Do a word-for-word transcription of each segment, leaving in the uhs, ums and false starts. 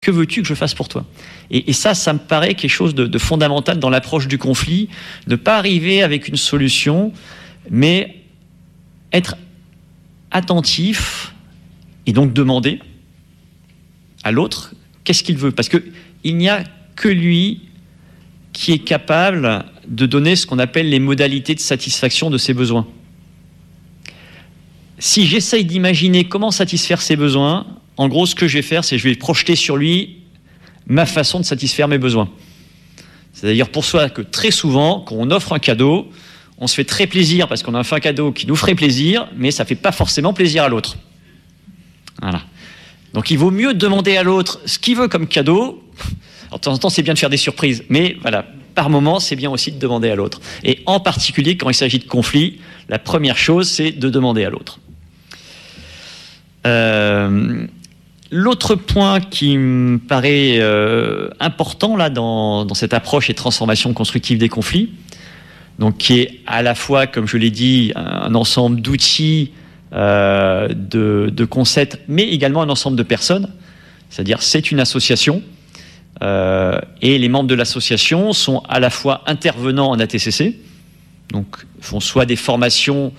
Que veux-tu que je fasse pour toi ? et, et ça, ça me paraît quelque chose de, de fondamental dans l'approche du conflit, ne pas arriver avec une solution, mais être attentif et donc demander à l'autre qu'est-ce qu'il veut. Parce qu'il n'y a que lui qui est capable de donner ce qu'on appelle les modalités de satisfaction de ses besoins. Si j'essaye d'imaginer comment satisfaire ses besoins, en gros, ce que je vais faire, c'est que je vais projeter sur lui ma façon de satisfaire mes besoins. C'est-à-dire pour ça que très souvent, quand on offre un cadeau, on se fait très plaisir parce qu'on a fait un cadeau qui nous ferait plaisir, mais ça ne fait pas forcément plaisir à l'autre. Voilà. Donc il vaut mieux demander à l'autre ce qu'il veut comme cadeau. Alors, de temps en temps, c'est bien de faire des surprises, mais voilà, par moment, c'est bien aussi de demander à l'autre. Et en particulier, quand il s'agit de conflit, la première chose, c'est de demander à l'autre. Euh, l'autre point qui me paraît euh, important là, dans, dans cette approche et transformation constructive des conflits, donc qui est à la fois, comme je l'ai dit, un ensemble d'outils, euh, de, de concepts, mais également un ensemble de personnes. C'est-à-dire, c'est une association, euh, et les membres de l'association sont à la fois intervenants en A T C C, donc font soit des formations,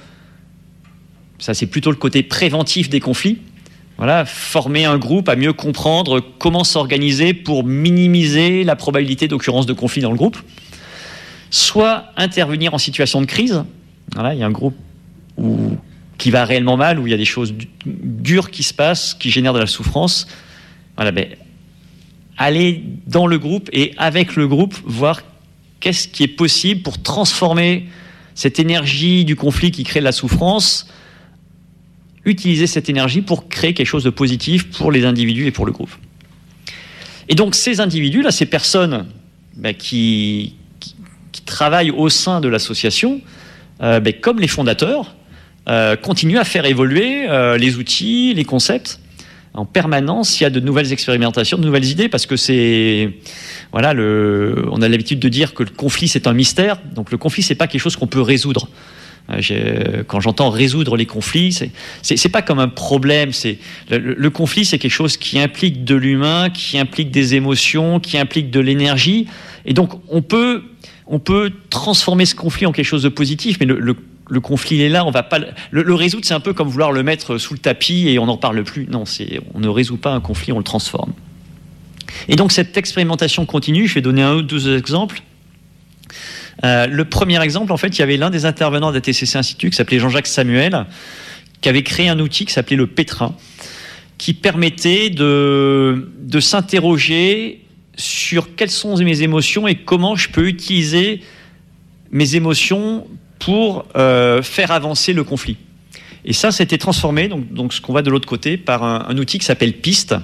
ça c'est plutôt le côté préventif des conflits, voilà, former un groupe à mieux comprendre comment s'organiser pour minimiser la probabilité d'occurrence de conflits dans le groupe, soit intervenir en situation de crise. Voilà, il y a un groupe où, qui va réellement mal, où il y a des choses dures qui se passent, qui génèrent de la souffrance. Voilà, ben, aller dans le groupe et avec le groupe voir qu'est-ce qui est possible pour transformer cette énergie du conflit qui crée de la souffrance, utiliser cette énergie pour créer quelque chose de positif pour les individus et pour le groupe. Et donc ces individus, là, ces personnes ben, qui, qui, qui travaillent au sein de l'association, euh, ben, comme les fondateurs, euh, continuent à faire évoluer euh, les outils, les concepts. En permanence, il y a de nouvelles expérimentations, de nouvelles idées, parce que c'est, voilà, le, on a l'habitude de dire que le conflit c'est un mystère. Donc le conflit c'est pas quelque chose qu'on peut résoudre. J'ai, quand j'entends résoudre les conflits, c'est, c'est, c'est pas comme un problème. C'est le, le conflit, c'est quelque chose qui implique de l'humain, qui implique des émotions, qui implique de l'énergie. Et donc on peut, on peut transformer ce conflit en quelque chose de positif, mais le, le Le conflit est là, on va pas le, le résoudre, c'est un peu comme vouloir le mettre sous le tapis et on n'en parle plus. Non, c'est, on ne résout pas un conflit, on le transforme. Et donc cette expérimentation continue, je vais donner un ou deux exemples. Euh, le premier exemple, en fait, il y avait l'un des intervenants d'A T C C Institut qui s'appelait Jean-Jacques Samuel, qui avait créé un outil qui s'appelait le Pétrin, qui permettait de, de s'interroger sur quelles sont mes émotions et comment je peux utiliser mes émotions pour euh, faire avancer le conflit. Et ça, c'était transformé, donc, donc ce qu'on voit de l'autre côté, par un, un outil qui s'appelle PIST.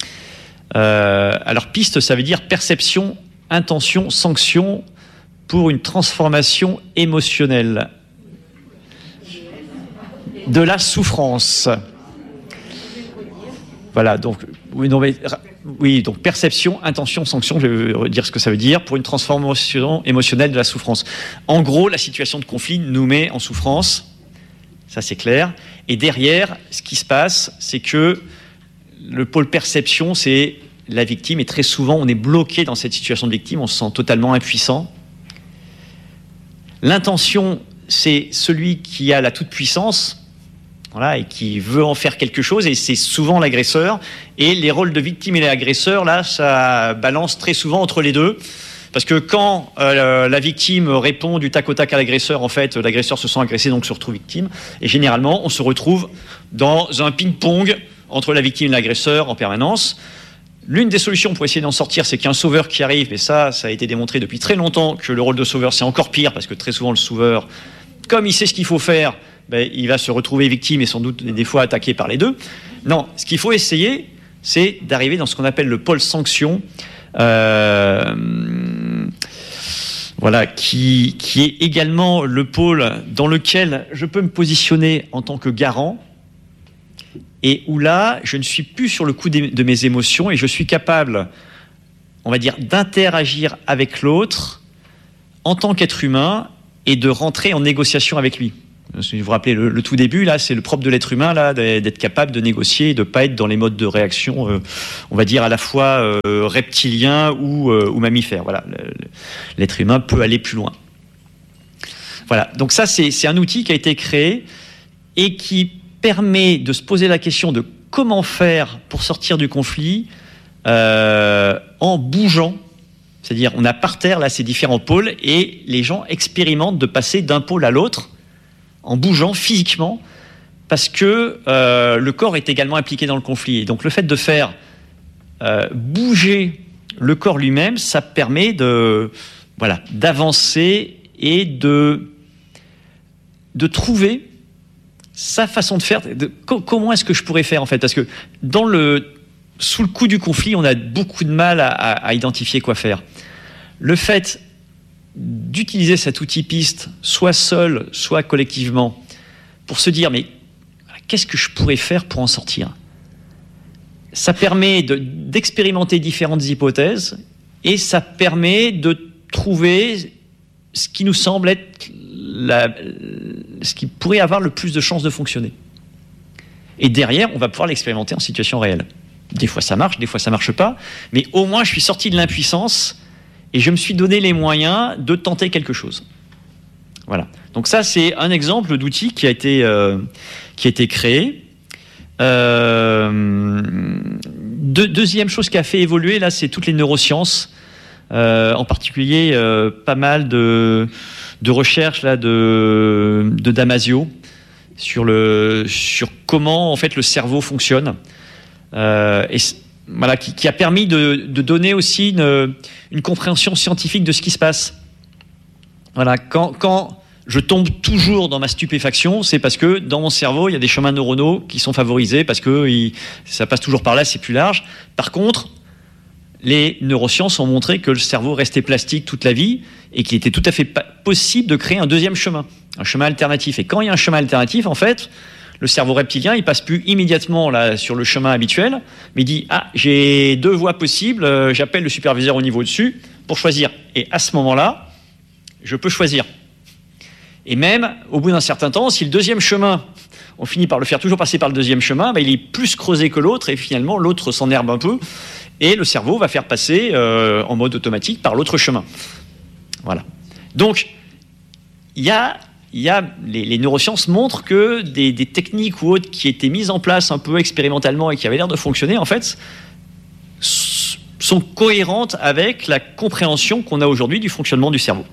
Euh, alors PIST, ça veut dire perception, intention, sanction, pour une transformation émotionnelle de la souffrance. Voilà, donc, oui, non, mais, oui, donc perception, intention, sanction, je vais dire ce que ça veut dire, pour une transformation émotionnelle de la souffrance. En gros, la situation de conflit nous met en souffrance, ça c'est clair, et derrière, ce qui se passe, c'est que le pôle perception, c'est la victime, et très souvent, on est bloqué dans cette situation de victime, on se sent totalement impuissant. L'intention, c'est celui qui a la toute-puissance, voilà, et qui veut en faire quelque chose, et c'est souvent l'agresseur. Et les rôles de victime et l'agresseur, là, ça balance très souvent entre les deux. Parce que quand euh, la victime répond du tac au tac à l'agresseur, en fait, l'agresseur se sent agressé, donc se retrouve victime. Et généralement, on se retrouve dans un ping-pong entre la victime et l'agresseur en permanence. L'une des solutions pour essayer d'en sortir, c'est qu'il y a un sauveur qui arrive, et ça, ça a été démontré depuis très longtemps que le rôle de sauveur, c'est encore pire, parce que très souvent, le sauveur, comme il sait ce qu'il faut faire, ben, il va se retrouver victime et sans doute des fois attaqué par les deux. Non, ce qu'il faut essayer, c'est d'arriver dans ce qu'on appelle le pôle sanction, euh, voilà, qui, qui est également le pôle dans lequel je peux me positionner en tant que garant, et où là, je ne suis plus sur le coup de mes émotions et je suis capable, on va dire, d'interagir avec l'autre en tant qu'être humain et de rentrer en négociation avec lui. Si vous vous rappelez le, le tout début, là, c'est le propre de l'être humain, là, d'être capable de négocier, de ne pas être dans les modes de réaction, euh, on va dire à la fois euh, reptilien ou, euh, ou mammifère. Voilà, l'être humain peut aller plus loin. Voilà, donc ça, c'est, c'est un outil qui a été créé et qui permet de se poser la question de comment faire pour sortir du conflit euh, en bougeant. C'est-à-dire, on a par terre, là, ces différents pôles, et les gens expérimentent de passer d'un pôle à l'autre en bougeant physiquement, parce que euh, le corps est également impliqué dans le conflit. Et donc, le fait de faire euh, bouger le corps lui-même, ça permet de, voilà, d'avancer et de, de trouver sa façon de faire. De, co- comment est-ce que je pourrais faire, en fait ? Parce que dans le... sous le coup du conflit, on a beaucoup de mal à, à, à identifier quoi faire. Le fait d'utiliser cet outil piste, soit seul, soit collectivement, pour se dire, mais qu'est-ce que je pourrais faire pour en sortir ? Ça permet de, d'expérimenter différentes hypothèses et ça permet de trouver ce qui nous semble être la, ce qui pourrait avoir le plus de chances de fonctionner. Et derrière, on va pouvoir l'expérimenter en situation réelle. Des fois ça marche, des fois ça marche pas, mais au moins je suis sorti de l'impuissance et je me suis donné les moyens de tenter quelque chose. Voilà. Donc ça, c'est un exemple d'outil qui a été euh, qui a été créé. Euh, deux, deuxième chose qui a fait évoluer là, c'est toutes les neurosciences, euh, en particulier euh, pas mal de de recherches là de de Damasio sur le sur comment en fait le cerveau fonctionne. Euh, et voilà, qui, qui a permis de, de donner aussi une, une compréhension scientifique de ce qui se passe. Voilà, quand, quand je tombe toujours dans ma stupéfaction, c'est parce que dans mon cerveau, il y a des chemins neuronaux qui sont favorisés, parce que il, ça passe toujours par là, c'est plus large. Par contre, les neurosciences ont montré que le cerveau restait plastique toute la vie et qu'il était tout à fait possible de créer un deuxième chemin, un chemin alternatif. Et quand il y a un chemin alternatif, en fait, le cerveau reptilien, il passe plus immédiatement là sur le chemin habituel, mais il dit « Ah, j'ai deux voies possibles, euh, j'appelle le superviseur au niveau au-dessus pour choisir. » Et à ce moment-là, je peux choisir. Et même, au bout d'un certain temps, si le deuxième chemin, on finit par le faire toujours passer par le deuxième chemin, bah, il est plus creusé que l'autre, et finalement, l'autre s'enherbe un peu, et le cerveau va faire passer euh, en mode automatique par l'autre chemin. Voilà. Donc, il y a... Il y a, les, les neurosciences montrent que des, des techniques ou autres qui étaient mises en place un peu expérimentalement et qui avaient l'air de fonctionner, en fait, s- sont cohérentes avec la compréhension qu'on a aujourd'hui du fonctionnement du cerveau.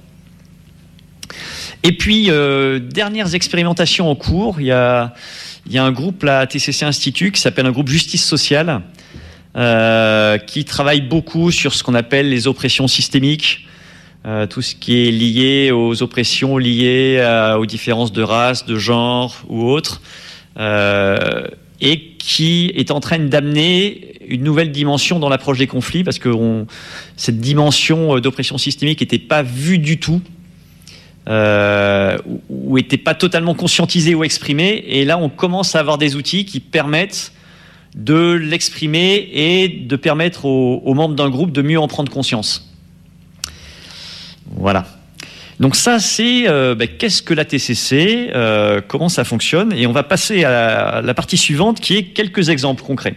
Et puis, euh, dernières expérimentations en cours, il y a, il y a un groupe, la T C C Institut, qui s'appelle un groupe Justice sociale, euh, qui travaille beaucoup sur ce qu'on appelle les oppressions systémiques. Euh, tout ce qui est lié aux oppressions liées à, aux différences de race, de genre ou autres, euh, et qui est en train d'amener une nouvelle dimension dans l'approche des conflits, parce que on, cette dimension d'oppression systémique n'était pas vue du tout, euh, ou n'était pas totalement conscientisée ou exprimée, et là on commence à avoir des outils qui permettent de l'exprimer et de permettre aux, aux membres d'un groupe de mieux en prendre conscience. Voilà. Donc ça, c'est euh, ben, qu'est-ce que la T C C, euh, comment ça fonctionne, et on va passer à la, à la partie suivante qui est quelques exemples concrets.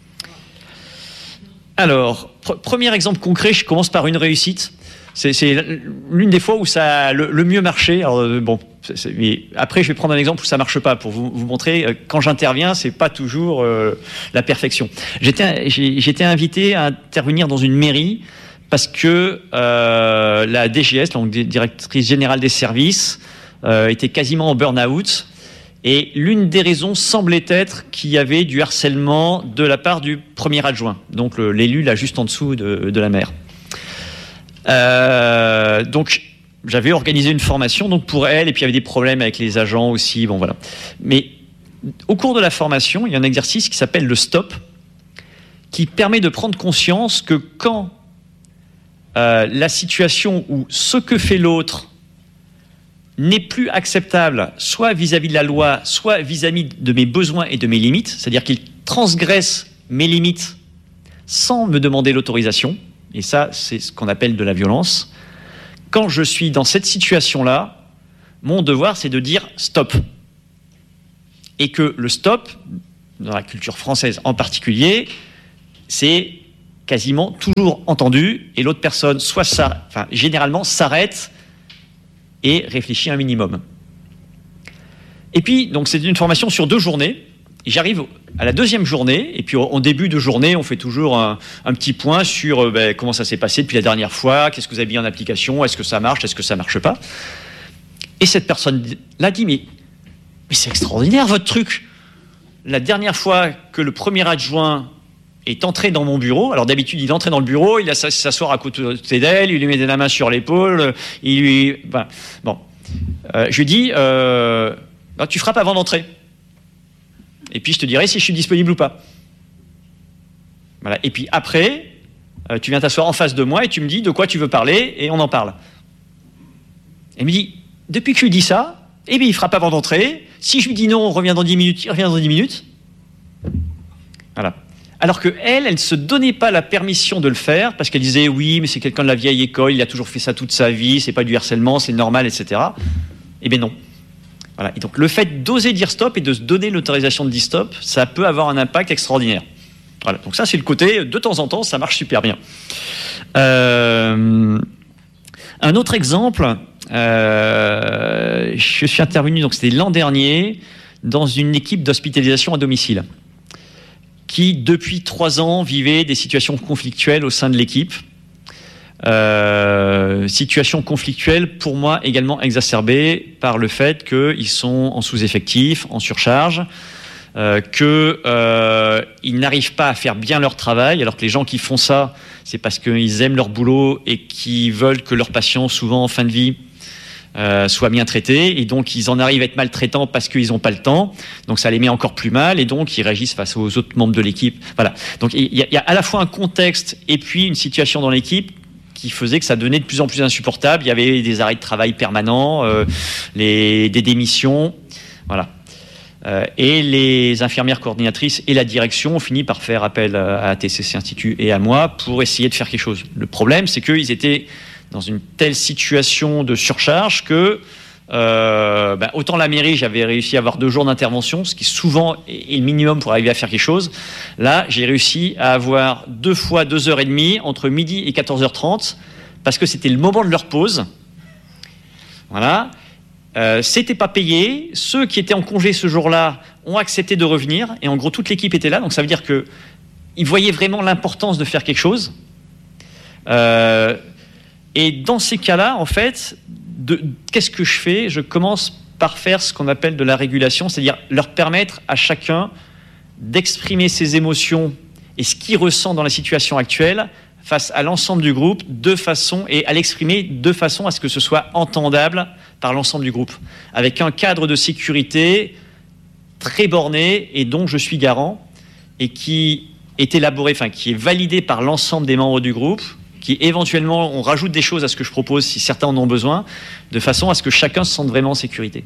Alors, pr- premier exemple concret, je commence par une réussite. C'est, c'est l'une des fois où ça a le, le mieux marché. Alors, euh, bon, c'est, c'est, mais après, je vais prendre un exemple où ça marche pas pour vous, vous montrer. Euh, quand j'interviens, c'est pas toujours euh, la perfection. J'étais, j'ai, j'étais invité à intervenir dans une mairie. Parce que euh, la D G S, donc directrice générale des services, euh, était quasiment en burn-out. Et l'une des raisons semblait être qu'il y avait du harcèlement de la part du premier adjoint, donc le, l'élu là juste en dessous de, de la maire. Euh, donc j'avais organisé une formation donc pour elle, et puis il y avait des problèmes avec les agents aussi. Bon voilà. Mais au cours de la formation, il y a un exercice qui s'appelle le stop, qui permet de prendre conscience que quand Euh, la situation où ce que fait l'autre n'est plus acceptable, soit vis-à-vis de la loi, soit vis-à-vis de mes besoins et de mes limites, c'est-à-dire qu'il transgresse mes limites sans me demander l'autorisation, et ça, c'est ce qu'on appelle de la violence. Quand je suis dans cette situation-là, mon devoir, c'est de dire stop. et que le stop, dans la culture française en particulier, c'est quasiment toujours entendu, et l'autre personne, soit ça, enfin, généralement, s'arrête et réfléchit un minimum. Et puis, donc, c'est une formation sur deux journées. Et j'arrive à la deuxième journée, et puis en début de journée, on fait toujours un, un petit point sur euh, ben, comment ça s'est passé depuis la dernière fois, qu'est-ce que vous avez mis en application, est-ce que ça marche, est-ce que ça marche pas. Et cette personne-là dit, mais, mais c'est extraordinaire votre truc. La dernière fois que le premier adjoint est entré dans mon bureau, alors d'habitude il entrait dans le bureau, il s'asseoir à côté d'elle, il lui mettait la main sur l'épaule, il lui... Ben, bon, euh, je lui dis, euh, ben, tu frappes avant d'entrer. Et puis je te dirai si je suis disponible ou pas. Voilà. Et puis après, euh, tu viens t'asseoir en face de moi et tu me dis de quoi tu veux parler et on en parle. Elle me dit, depuis que je lui dis ça, eh bien il frappe avant d'entrer. Si je lui dis non, on revient dans dix minutes, il revient dans dix minutes. Voilà. Alors qu'elle, elle ne se donnait pas la permission de le faire parce qu'elle disait oui, mais c'est quelqu'un de la vieille école, il a toujours fait ça toute sa vie, c'est pas du harcèlement, c'est normal, et cetera. Eh bien non. Voilà. Et donc le fait d'oser dire stop et de se donner l'autorisation de dire stop, ça peut avoir un impact extraordinaire. Voilà. Donc ça c'est le côté, de temps en temps, ça marche super bien. Euh, un autre exemple, euh, je suis intervenu, donc c'était l'an dernier, dans une équipe d'hospitalisation à domicile, qui depuis trois ans vivait des situations conflictuelles au sein de l'équipe. Euh, situation conflictuelle pour moi également exacerbée par le fait qu'ils sont en sous-effectif, en surcharge, euh, qu'ils euh, n'arrivent pas à faire bien leur travail, alors que les gens qui font ça, c'est parce qu'ils aiment leur boulot et qu'ils veulent que leurs patients, souvent en fin de vie, euh, soient bien traités, et donc ils en arrivent à être maltraitants parce qu'ils n'ont pas le temps, donc ça les met encore plus mal, et donc ils réagissent face aux autres membres de l'équipe. Voilà. Donc il y, y a à la fois un contexte et puis une situation dans l'équipe qui faisait que ça devenait de plus en plus insupportable. Il y avait des arrêts de travail permanents, euh, les, des démissions, voilà. Euh, et les infirmières coordinatrices et la direction ont fini par faire appel à A T C C Institut et à moi pour essayer de faire quelque chose. Le problème, c'est qu'ils étaient dans une telle situation de surcharge que Euh, ben, autant la mairie, j'avais réussi à avoir deux jours d'intervention, ce qui souvent est le minimum pour arriver à faire quelque chose. Là, j'ai réussi à avoir deux fois deux heures et demie entre midi et quatorze heures trente parce que c'était le moment de leur pause. Voilà. Euh, c'était pas payé. Ceux qui étaient en congé ce jour-là ont accepté de revenir et en gros toute l'équipe était là. Donc ça veut dire que ils voyaient vraiment l'importance de faire quelque chose. Euh, et dans ces cas-là, en fait. De, qu'est-ce que je fais ? Je commence par faire ce qu'on appelle de la régulation, c'est-à-dire leur permettre à chacun d'exprimer ses émotions et ce qu'il ressent dans la situation actuelle face à l'ensemble du groupe de façon, et à l'exprimer de façon à ce que ce soit entendable par l'ensemble du groupe, avec un cadre de sécurité très borné et dont je suis garant et qui est élaboré, enfin qui est validé par l'ensemble des membres du groupe, qui éventuellement, on rajoute des choses à ce que je propose si certains en ont besoin, de façon à ce que chacun se sente vraiment en sécurité.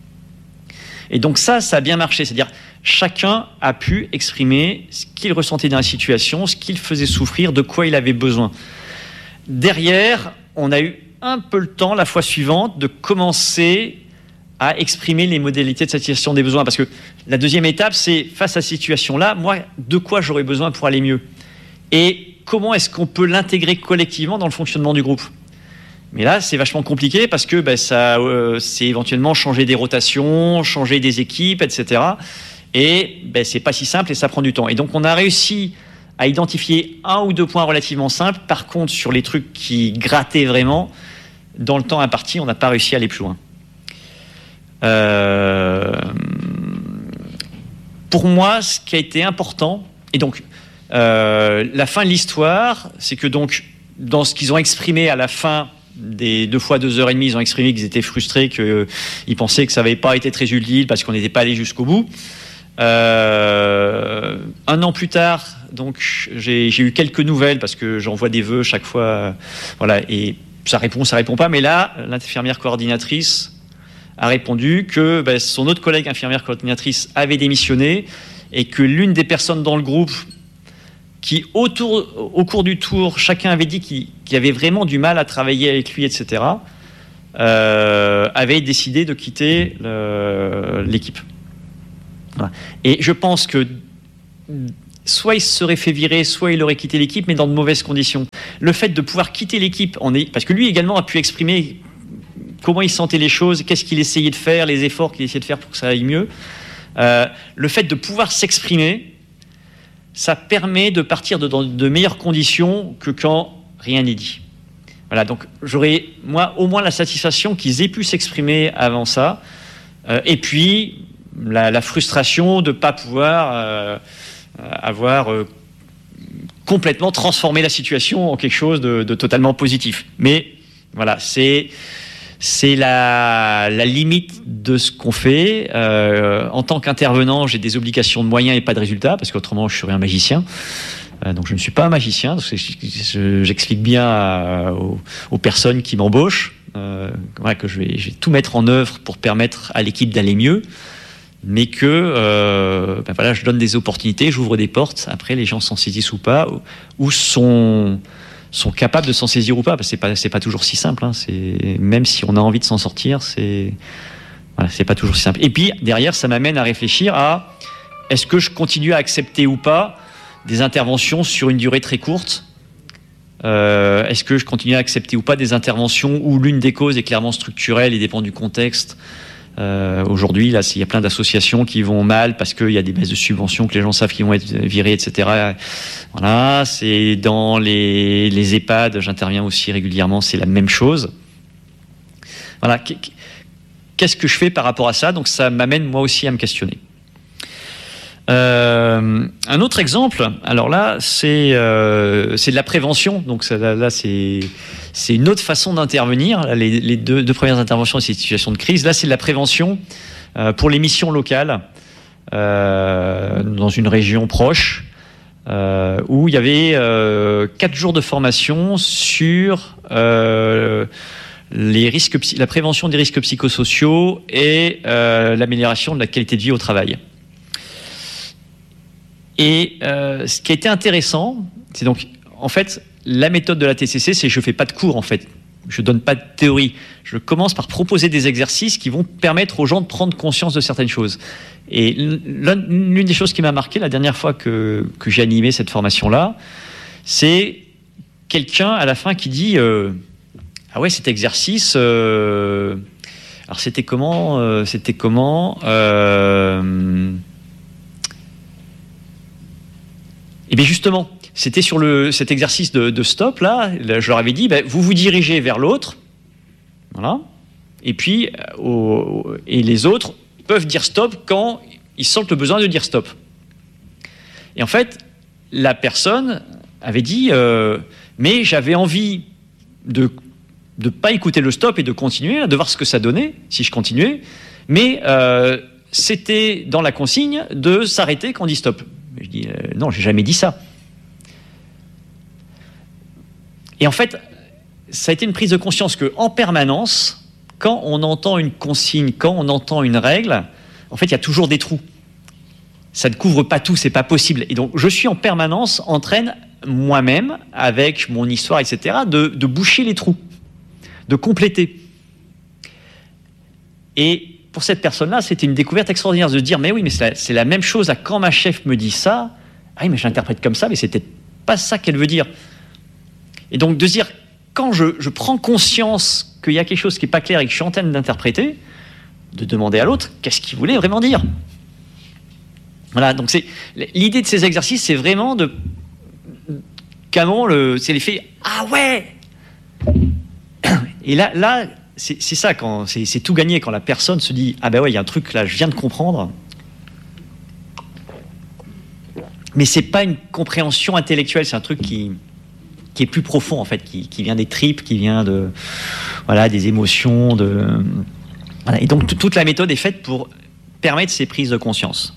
Et donc ça, ça a bien marché, c'est-à-dire chacun a pu exprimer ce qu'il ressentait dans la situation, ce qu'il faisait souffrir, de quoi il avait besoin. Derrière, on a eu un peu le temps, la fois suivante, de commencer à exprimer les modalités de satisfaction des besoins, parce que la deuxième étape, c'est face à cette situation-là, moi, de quoi j'aurais besoin pour aller mieux ? Et comment est-ce qu'on peut l'intégrer collectivement dans le fonctionnement du groupe ? Mais là, c'est vachement compliqué parce que ben, ça, euh, c'est éventuellement changer des rotations, changer des équipes, et cetera. Et ben, c'est pas si simple et ça prend du temps. Et donc, on a réussi à identifier un ou deux points relativement simples. Par contre, sur les trucs qui grattaient vraiment, dans le temps imparti, on n'a pas réussi à aller plus loin. Euh... Pour moi, ce qui a été important, et donc, Euh, la fin de l'histoire, c'est que donc, dans ce qu'ils ont exprimé à la fin des deux fois deux heures et demie, ils ont exprimé qu'ils étaient frustrés, qu'ils euh, pensaient que ça n'avait pas été très utile parce qu'on n'était pas allé jusqu'au bout. Euh, un an plus tard, donc j'ai, j'ai eu quelques nouvelles parce que j'envoie des vœux chaque fois, euh, voilà, et ça répond, ça répond pas. Mais là, l'infirmière coordinatrice a répondu que ben, son autre collègue infirmière coordinatrice avait démissionné et que l'une des personnes dans le groupe qui, autour, au cours du tour, chacun avait dit qu'il, qu'il avait vraiment du mal à travailler avec lui, et cetera, euh, avait décidé de quitter le, l'équipe. Voilà. Et je pense que soit il se serait fait virer, soit il aurait quitté l'équipe, mais dans de mauvaises conditions. Le fait de pouvoir quitter l'équipe, on est... parce que lui également a pu exprimer comment il sentait les choses, qu'est-ce qu'il essayait de faire, les efforts qu'il essayait de faire pour que ça aille mieux. Euh, le fait de pouvoir s'exprimer, ça permet de partir de, dans de meilleures conditions que quand rien n'est dit. Voilà, donc j'aurais, moi, au moins la satisfaction qu'ils aient pu s'exprimer avant ça, euh, et puis la, la frustration de ne pas pouvoir euh, avoir euh, complètement transformé la situation en quelque chose de, de totalement positif. Mais voilà, c'est... C'est la, la limite de ce qu'on fait. Euh, en tant qu'intervenant, j'ai des obligations de moyens et pas de résultats, parce qu'autrement, je serais un magicien. Euh, donc, je ne suis pas un magicien. Donc j'explique bien à, aux, aux personnes qui m'embauchent euh, voilà, que je vais, je vais tout mettre en œuvre pour permettre à l'équipe d'aller mieux, mais que euh, ben voilà, je donne des opportunités, j'ouvre des portes. Après, les gens s'en saisissent ou pas, ou, ou sont... sont capables de s'en saisir ou pas, parce que c'est pas, c'est pas toujours si simple, hein. C'est, même si on a envie de s'en sortir, c'est, voilà, c'est pas toujours si simple. Et puis, derrière, ça m'amène à réfléchir à, est-ce que je continue à accepter ou pas des interventions sur une durée très courte? euh, Est-ce que je continue à accepter ou pas des interventions où l'une des causes est clairement structurelle et dépend du contexte? Euh, aujourd'hui, là, il y a plein d'associations qui vont mal parce qu'il y a des baisses de subventions, que les gens savent qu'ils vont être virés, et cetera. Voilà, c'est dans les, les EHPAD, j'interviens aussi régulièrement, c'est la même chose. Voilà, qu'est-ce que je fais par rapport à ça? Donc ça m'amène moi aussi à me questionner. Euh, un autre exemple, alors là, c'est euh, c'est de la prévention. Donc ça, là, là c'est c'est une autre façon d'intervenir. Les, les deux, deux premières interventions, c'est des situations de crise. Là, c'est de la prévention euh, pour les missions locales euh, dans une région proche euh, où il y avait euh, quatre jours de formation sur euh, les risques, la prévention des risques psychosociaux et euh, l'amélioration de la qualité de vie au travail. Et euh, ce qui a été intéressant, c'est donc, en fait, la méthode de la T C C, c'est je ne fais pas de cours, en fait. Je ne donne pas de théorie. Je commence par proposer des exercices qui vont permettre aux gens de prendre conscience de certaines choses. Et l'une des choses qui m'a marqué la dernière fois que, que j'ai animé cette formation-là, c'est quelqu'un à la fin qui dit euh, « Ah ouais, cet exercice... Euh, alors c'était comment euh, C'était comment euh, Et bien justement, c'était sur le, cet exercice de, de stop, là, là, je leur avais dit, ben, vous vous dirigez vers l'autre, voilà, et puis, euh, au, et les autres peuvent dire stop quand ils sentent le besoin de dire stop. Et en fait, la personne avait dit, euh, mais j'avais envie de ne pas écouter le stop et de continuer, de voir ce que ça donnait, si je continuais, mais euh, c'était dans la consigne de s'arrêter quand on dit stop. Je dis, euh, non, j'ai jamais dit ça. Et en fait, ça a été une prise de conscience qu'en permanence, quand on entend une consigne, quand on entend une règle, en fait, il y a toujours des trous. Ça ne couvre pas tout, c'est pas possible. Et donc, je suis en permanence en train, moi-même, avec mon histoire, et cetera, de, de boucher les trous, de compléter. Et pour cette personne-là, c'était une découverte extraordinaire de se dire, mais oui, mais c'est la, c'est la même chose à quand ma chef me dit ça, ah oui, mais je l'interprète comme ça, mais c'est peut-être pas ça qu'elle veut dire. Et donc de se dire, quand je, je prends conscience qu'il y a quelque chose qui n'est pas clair et que je suis en train d'interpréter, de demander à l'autre, qu'est-ce qu'il voulait vraiment dire? Voilà, donc c'est, l'idée de ces exercices, c'est vraiment de, qu'à un moment, le, c'est l'effet, ah ouais! Et là, là, C'est, c'est ça, quand, c'est, c'est tout gagné quand la personne se dit « Ah ben ouais, il y a un truc là, je viens de comprendre. » Mais c'est pas une compréhension intellectuelle, c'est un truc qui, qui est plus profond en fait, qui, qui vient des tripes, qui vient de, voilà, des émotions. De, voilà. Et donc t- toute la méthode est faite pour permettre ces prises de conscience.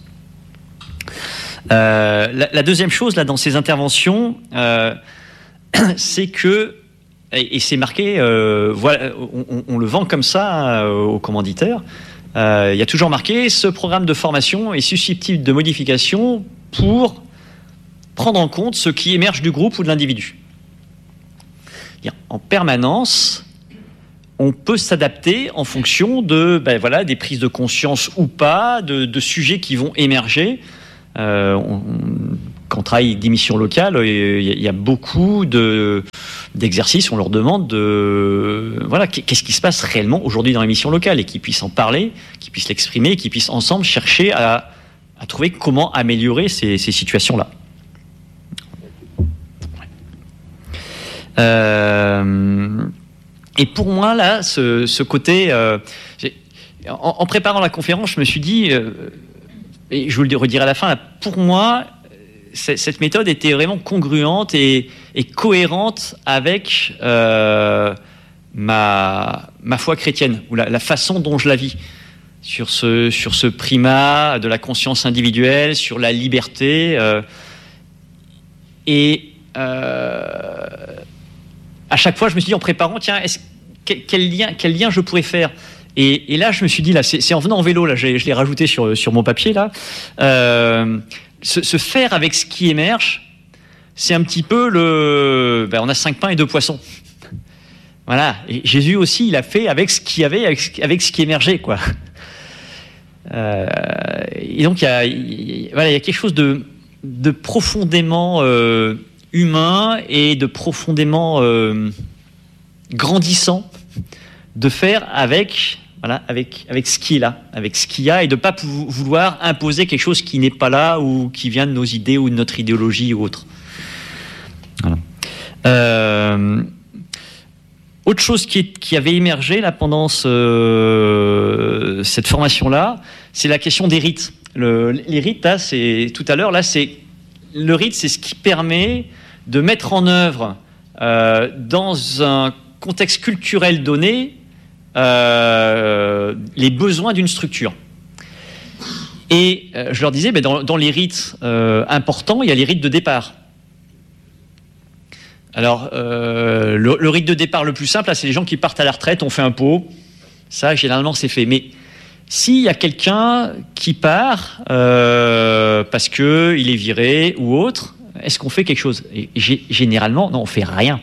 Euh, la, la deuxième chose là dans ces interventions, euh, c'est que Et, et c'est marqué, euh, voilà, on, on le vend comme ça euh, aux commanditaires. Euh, il y a toujours marqué, ce programme de formation est susceptible de modification pour prendre en compte ce qui émerge du groupe ou de l'individu. En permanence, on peut s'adapter en fonction de, ben voilà, des prises de conscience ou pas, de, de sujets qui vont émerger. Euh, on, quand on travaille des missions locales, il y, y a beaucoup de, d'exercices, on leur demande de, voilà, qu'est-ce qui se passe réellement aujourd'hui dans les missions locales, et qu'ils puissent en parler, qu'ils puissent l'exprimer, qu'ils puissent ensemble chercher à, à trouver comment améliorer ces, ces situations-là. Euh, et pour moi, là, ce, ce côté, euh, en, en préparant la conférence, je me suis dit, euh, et je vous le redirai à la fin, là, pour moi, cette méthode était vraiment congruente et, et cohérente avec euh, ma, ma foi chrétienne, ou la, la façon dont je la vis, sur ce, sur ce primat de la conscience individuelle, sur la liberté. Euh, et euh, à chaque fois, je me suis dit, en préparant, tiens, est-ce, quel, quel, lien, quel lien je pourrais faire ? Et, et là, je me suis dit, là, c'est, c'est en venant en vélo, là, je, je l'ai rajouté sur, sur mon papier, là. Euh, se, se faire avec ce qui émerge, c'est un petit peu le... Ben, on a cinq pains et deux poissons. Voilà. Et Jésus aussi, il a fait avec ce qu'il y avait, avec, avec ce qui émergeait, quoi. Euh, et donc, il y a, il, voilà, il y a quelque chose de, de profondément euh, humain et de profondément euh, grandissant de faire avec... Voilà, avec, avec ce qui est là, avec ce qu'il y a, et de ne pas vouloir imposer quelque chose qui n'est pas là ou qui vient de nos idées ou de notre idéologie ou autre. Voilà. Euh, autre chose qui, est, qui avait émergé là, pendant ce, cette formation-là, c'est la question des rites. Le, les rites, là, c'est, tout à l'heure, là, c'est, le rite, c'est ce qui permet de mettre en œuvre euh, dans un contexte culturel donné Euh, les besoins d'une structure. Et euh, je leur disais, ben, dans, dans les rites euh, importants, il y a les rites de départ. Alors, euh, le, le rite de départ le plus simple, là, c'est les gens qui partent à la retraite, on fait un pot. Ça, généralement, c'est fait. Mais s'il y a quelqu'un qui part euh, parce qu'il est viré ou autre, est-ce qu'on fait quelque chose ? Et, généralement, non, on ne fait rien.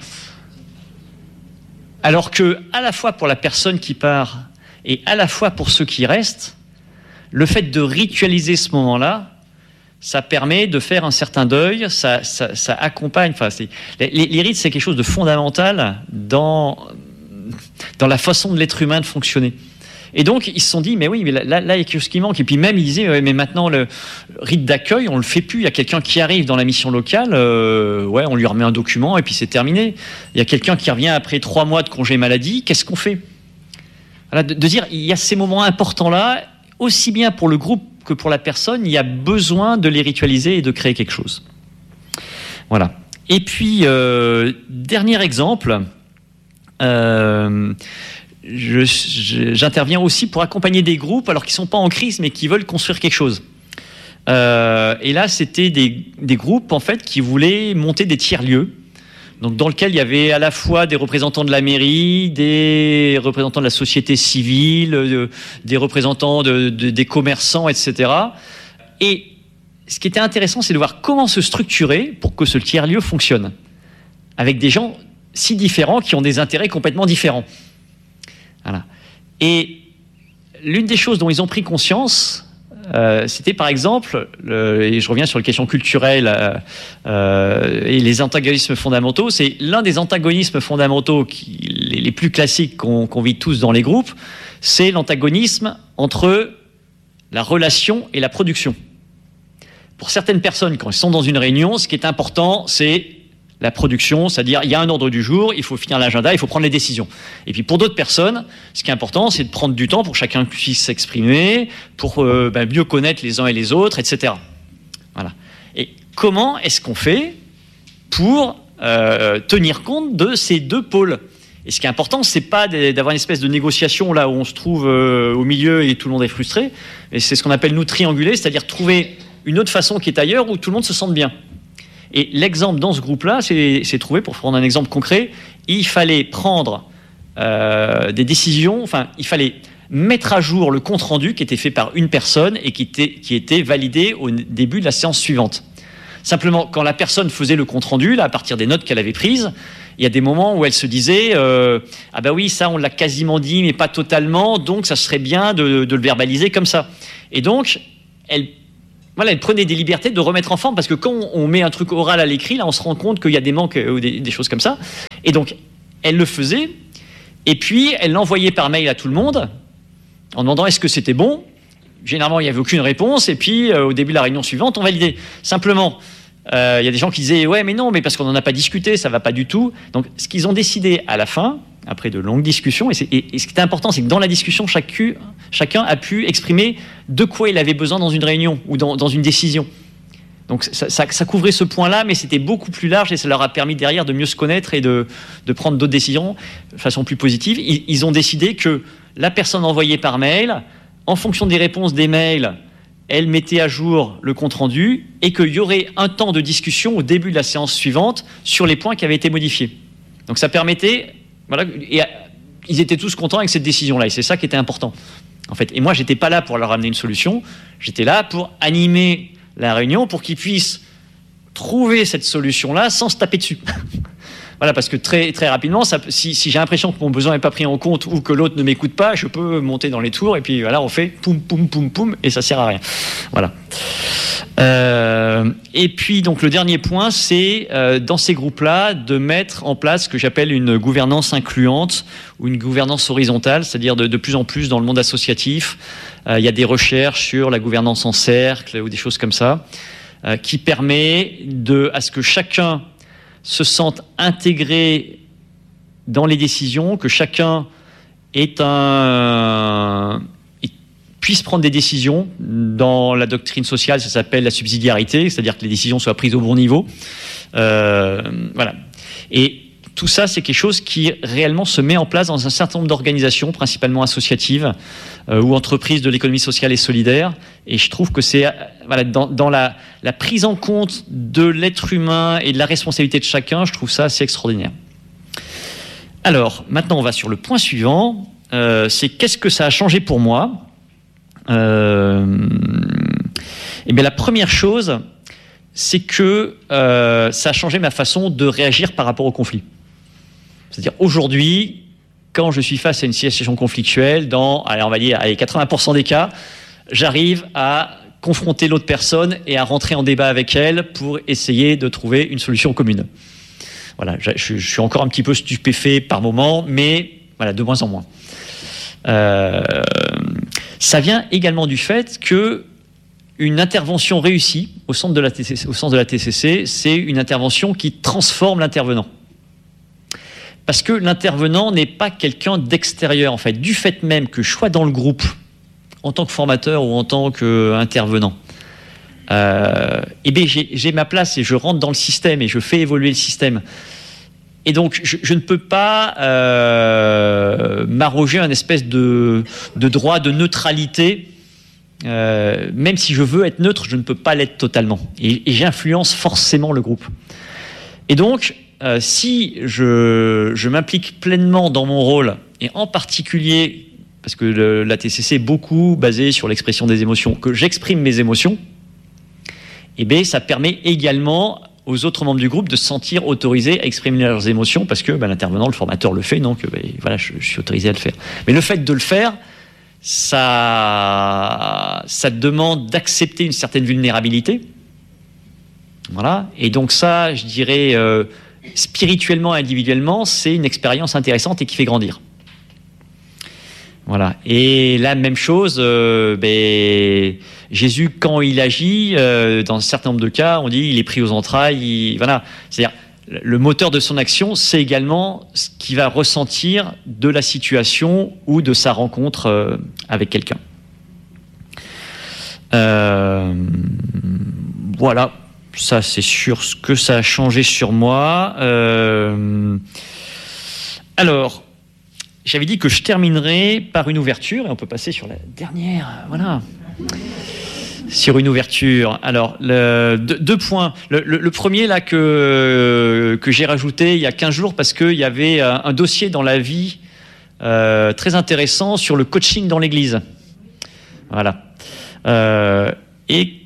Alors que, à la fois pour la personne qui part et à la fois pour ceux qui restent, le fait de ritualiser ce moment-là, ça permet de faire un certain deuil, ça, ça, ça accompagne. Enfin, c'est, les, les rites, c'est quelque chose de fondamental dans, dans la façon de l'être humain de fonctionner. Et donc, ils se sont dit, mais oui, mais là, là, il y a quelque chose qui manque. Et puis même, ils disaient, ouais, mais maintenant, le rite d'accueil, on le fait plus. Il y a quelqu'un qui arrive dans la mission locale, euh, ouais, on lui remet un document et puis c'est terminé. Il y a quelqu'un qui revient après trois mois de congé maladie, qu'est-ce qu'on fait ? Voilà, de, de dire, il y a ces moments importants-là, aussi bien pour le groupe que pour la personne, il y a besoin de les ritualiser et de créer quelque chose. Voilà. Et puis, euh, dernier exemple, euh, Je, je, j'interviens aussi pour accompagner des groupes alors qu'ils ne sont pas en crise mais qui veulent construire quelque chose. Euh, et là, c'était des, des groupes en fait qui voulaient monter des tiers-lieux, donc dans lesquels il y avait à la fois des représentants de la mairie, des représentants de la société civile, de, des représentants de, de, des commerçants, et cetera. Et ce qui était intéressant, c'est de voir comment se structurer pour que ce tiers-lieu fonctionne, avec des gens si différents qui ont des intérêts complètement différents. Voilà. Et l'une des choses dont ils ont pris conscience, euh, c'était par exemple, le, et je reviens sur les questions culturelles euh, euh, et les antagonismes fondamentaux, c'est l'un des antagonismes fondamentaux qui, les, les plus classiques qu'on, qu'on vit tous dans les groupes, c'est l'antagonisme entre la relation et la production. Pour certaines personnes, quand elles sont dans une réunion, ce qui est important, c'est la production, c'est-à-dire il y a un ordre du jour, il faut finir l'agenda, il faut prendre les décisions. Et puis pour d'autres personnes, ce qui est important, c'est de prendre du temps pour que chacun puisse s'exprimer, pour euh, ben, mieux connaître les uns et les autres, et cetera. Voilà. Et comment est-ce qu'on fait pour euh, tenir compte de ces deux pôles ? Et ce qui est important, c'est pas d'avoir une espèce de négociation là où on se trouve euh, au milieu et tout le monde est frustré, mais c'est ce qu'on appelle nous trianguler, c'est-à-dire trouver une autre façon qui est ailleurs où tout le monde se sente bien. Et l'exemple dans ce groupe-là, c'est, c'est trouvé, pour prendre un exemple concret, il fallait prendre euh, des décisions, enfin, il fallait mettre à jour le compte-rendu qui était fait par une personne et qui était, qui était validé au début de la séance suivante. Simplement, quand la personne faisait le compte-rendu, là, à partir des notes qu'elle avait prises, il y a des moments où elle se disait euh, « Ah ben oui, ça, on l'a quasiment dit, mais pas totalement, donc ça serait bien de, de le verbaliser comme ça. » Et donc, elle, voilà, elle prenait des libertés de remettre en forme, parce que quand on met un truc oral à l'écrit, là, on se rend compte qu'il y a des manques ou des, des choses comme ça. Et donc, elle le faisait, et puis elle l'envoyait par mail à tout le monde, en demandant est-ce que c'était bon. Généralement, il n'y avait aucune réponse, et puis euh, au début de la réunion suivante, on validait. Simplement, il euh, y a des gens qui disaient ouais, mais non, mais parce qu'on n'en a pas discuté, ça ne va pas du tout. Donc, ce qu'ils ont décidé à la fin, après de longues discussions, et, et, et ce qui était important, c'est que dans la discussion, chacun, chacun a pu exprimer de quoi il avait besoin dans une réunion ou dans, dans une décision. Donc, ça, ça, ça couvrait ce point-là, mais c'était beaucoup plus large, et ça leur a permis derrière de mieux se connaître et de, de prendre d'autres décisions de façon plus positive. Ils, ils ont décidé que la personne envoyée par mail, en fonction des réponses des mails, elle mettait à jour le compte-rendu et qu'il y aurait un temps de discussion au début de la séance suivante sur les points qui avaient été modifiés. Donc ça permettait... Voilà, et ils étaient tous contents avec cette décision-là, et c'est ça qui était important, en fait. Et moi, je n'étais pas là pour leur amener une solution, j'étais là pour animer la réunion, pour qu'ils puissent trouver cette solution-là sans se taper dessus. Voilà, parce que très, très rapidement, ça, si, si j'ai l'impression que mon besoin n'est pas pris en compte ou que l'autre ne m'écoute pas, je peux monter dans les tours et puis voilà, on fait poum, poum, poum, poum, et ça sert à rien. Voilà. Euh, et puis, donc, le dernier point, c'est euh, dans ces groupes-là de mettre en place ce que j'appelle une gouvernance incluante ou une gouvernance horizontale, c'est-à-dire de, de plus en plus dans le monde associatif. Euh, il y a des recherches sur la gouvernance en cercle ou des choses comme ça euh, qui permet de, à ce que chacun se sentent intégrés dans les décisions, que chacun est un, puisse prendre des décisions. Dans la doctrine sociale, ça s'appelle la subsidiarité, c'est-à-dire que les décisions soient prises au bon niveau. Euh, voilà. Et tout ça, c'est quelque chose qui réellement se met en place dans un certain nombre d'organisations, principalement associatives euh, ou entreprises de l'économie sociale et solidaire. Et je trouve que c'est voilà, dans, dans la, la prise en compte de l'être humain et de la responsabilité de chacun, je trouve ça assez extraordinaire. Alors, maintenant, on va sur le point suivant. Euh, c'est qu'est-ce que ça a changé pour moi ? euh, Et bien, la première chose, c'est que euh, ça a changé ma façon de réagir par rapport au conflit. C'est-à-dire, aujourd'hui, quand je suis face à une situation conflictuelle, dans, allez, on va dire, allez, quatre-vingts pour cent des cas, j'arrive à confronter l'autre personne et à rentrer en débat avec elle pour essayer de trouver une solution commune. Voilà, je, je suis encore un petit peu stupéfait par moment, mais voilà, de moins en moins. Euh, ça vient également du fait que une intervention réussie, au sens de la T C C, au sens de la T C C, c'est une intervention qui transforme l'intervenant. Parce que l'intervenant n'est pas quelqu'un d'extérieur, en fait. Du fait même que je sois dans le groupe, en tant que formateur ou en tant qu'intervenant, euh, eh bien, j'ai, j'ai ma place et je rentre dans le système et je fais évoluer le système. Et donc, je, je ne peux pas euh, m'arroger un espèce de, de droit de neutralité. Euh, même si je veux être neutre, je ne peux pas l'être totalement. Et, et j'influence forcément le groupe. Et donc, euh, si je, je m'implique pleinement dans mon rôle, et en particulier, parce que le, la T C C est beaucoup basée sur l'expression des émotions, que j'exprime mes émotions, eh bien, ça permet également aux autres membres du groupe de se sentir autorisés à exprimer leurs émotions, parce que ben, l'intervenant, le formateur le fait, donc ben, voilà, je, je suis autorisé à le faire. Mais le fait de le faire, ça, ça demande d'accepter une certaine vulnérabilité. Voilà. Et donc ça, je dirais, euh, spirituellement, individuellement, c'est une expérience intéressante et qui fait grandir. Voilà. Et la même chose, euh, ben, Jésus, quand il agit, euh, dans un certain nombre de cas, on dit il est pris aux entrailles. Il, voilà. C'est-à-dire, le moteur de son action, c'est également ce qu'il va ressentir de la situation ou de sa rencontre euh, avec quelqu'un. Euh, voilà. Ça, c'est sur ce que ça a changé sur moi. Euh, alors, j'avais dit que je terminerais par une ouverture, et on peut passer sur la dernière. Voilà. Sur une ouverture. Alors, le, deux, deux points. Le, le, le premier, là, que, que j'ai rajouté il y a quinze jours, parce qu'il y avait un, un dossier dans la vie euh, très intéressant sur le coaching dans l'Église. Voilà. Euh, et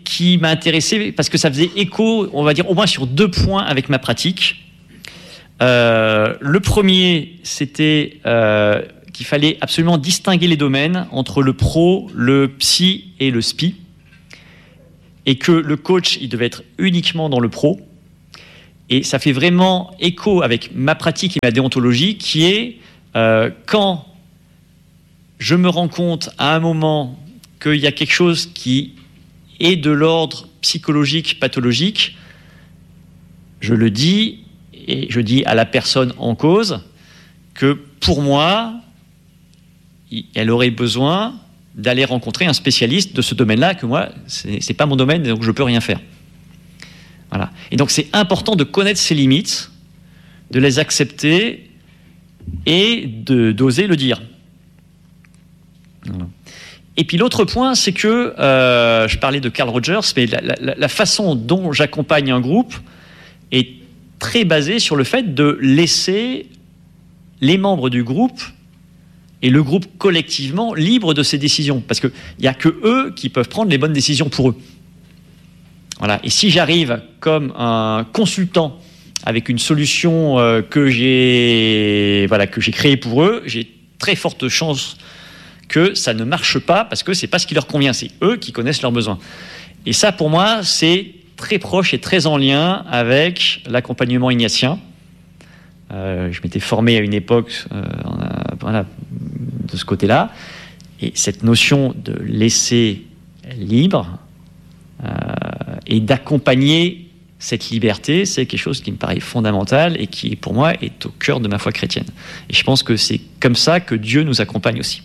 qui m'a intéressé parce que ça faisait écho, on va dire, au moins sur deux points avec ma pratique. Euh, le premier, c'était euh, qu'il fallait absolument distinguer les domaines entre le pro, le psy et le spi. Et que le coach, il devait être uniquement dans le pro. Et ça fait vraiment écho avec ma pratique et ma déontologie qui est euh, quand je me rends compte à un moment qu'il y a quelque chose qui est de l'ordre psychologique, pathologique, je le dis et je dis à la personne en cause que pour moi, elle aurait besoin d'aller rencontrer un spécialiste de ce domaine-là, que moi, c'est, c'est pas mon domaine, donc je peux rien faire. Voilà. Et donc c'est important de connaître ses limites, de les accepter et de, d'oser le dire. Voilà. Et puis l'autre point, c'est que, euh, je parlais de Carl Rogers, mais la, la, la façon dont j'accompagne un groupe est très basée sur le fait de laisser les membres du groupe et le groupe collectivement libre de ses décisions, parce qu'il n'y a que eux qui peuvent prendre les bonnes décisions pour eux. Voilà. Et si j'arrive comme un consultant avec une solution euh, que j'ai, voilà, que j'ai créée pour eux, j'ai très forte chance que ça ne marche pas parce que c'est pas ce qui leur convient, c'est eux qui connaissent leurs besoins. Et ça, pour moi, c'est très proche et très en lien avec l'accompagnement ignatien. Euh, je m'étais formé à une époque euh, voilà, de ce côté-là, et cette notion de laisser libre euh, et d'accompagner cette liberté, c'est quelque chose qui me paraît fondamental et qui, pour moi, est au cœur de ma foi chrétienne. Et je pense que c'est comme ça que Dieu nous accompagne aussi.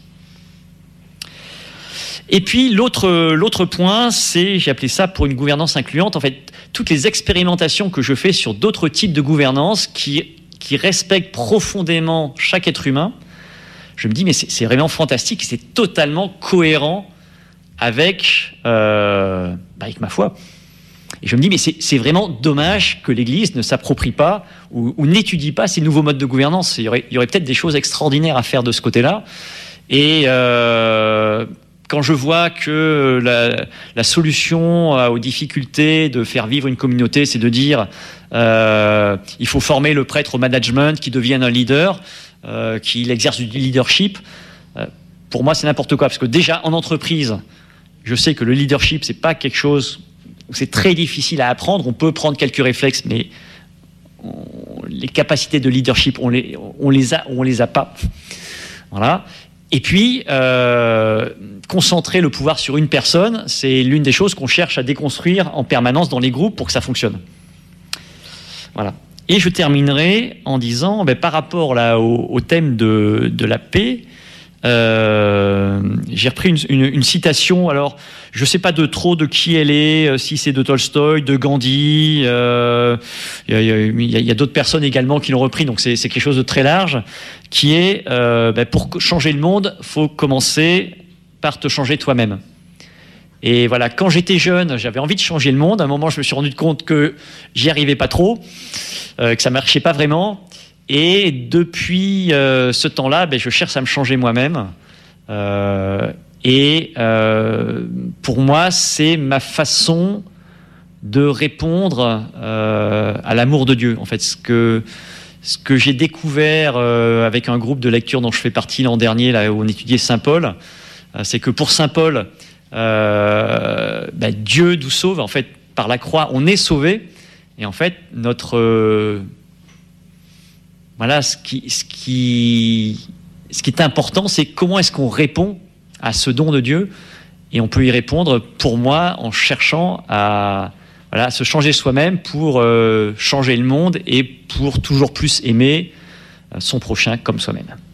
Et puis l'autre, l'autre point, c'est, j'ai appelé ça pour une gouvernance incluante, en fait, toutes les expérimentations que je fais sur d'autres types de gouvernance qui, qui respectent profondément chaque être humain. Je me dis, mais c'est, c'est vraiment fantastique, c'est totalement cohérent avec, euh, avec ma foi. Et je me dis, mais c'est, c'est vraiment dommage que l'Église ne s'approprie pas ou, ou n'étudie pas ces nouveaux modes de gouvernance. Il y aurait, il y aurait peut-être des choses extraordinaires à faire de ce côté-là. Et euh, quand je vois que la, la solution aux difficultés de faire vivre une communauté, c'est de dire euh, il faut former le prêtre au management, qui devienne un leader, euh, qu'il exerce du leadership, euh, pour moi c'est n'importe quoi. Parce que déjà en entreprise, je sais que le leadership, c'est pas quelque chose où c'est très difficile à apprendre. On peut prendre quelques réflexes, mais on, les capacités de leadership, on les, on les a, on les a pas. Voilà. Et puis, euh, concentrer le pouvoir sur une personne, c'est l'une des choses qu'on cherche à déconstruire en permanence dans les groupes pour que ça fonctionne. Voilà. Et je terminerai en disant, ben, par rapport là, au, au thème de, de la paix, euh, j'ai repris une, une, une citation. Alors, je ne sais pas de trop de qui elle est, si c'est de Tolstoï, de Gandhi. Il euh, y a, y a, y a d'autres personnes également qui l'ont repris, donc c'est, c'est quelque chose de très large, qui est euh, ben, pour changer le monde, faut commencer par te changer toi-même. Et voilà, quand j'étais jeune, j'avais envie de changer le monde. À un moment, je me suis rendu compte que j'y arrivais pas trop, euh, que ça marchait pas vraiment. Et depuis euh, ce temps-là, ben, je cherche à me changer moi-même. Euh, et euh, pour moi, c'est ma façon de répondre euh, à l'amour de Dieu. En fait, ce que, ce que j'ai découvert euh, avec un groupe de lecture dont je fais partie l'an dernier, là, où on étudiait Saint Paul, euh, c'est que pour Saint Paul, euh, ben, Dieu nous sauve. En fait, par la croix, on est sauvé. Et en fait, notre... Euh, Voilà, ce qui, ce, qui, ce qui est important, c'est comment est-ce qu'on répond à ce don de Dieu. Et on peut y répondre, pour moi, en cherchant à voilà, se changer soi-même pour euh, changer le monde et pour toujours plus aimer son prochain comme soi-même.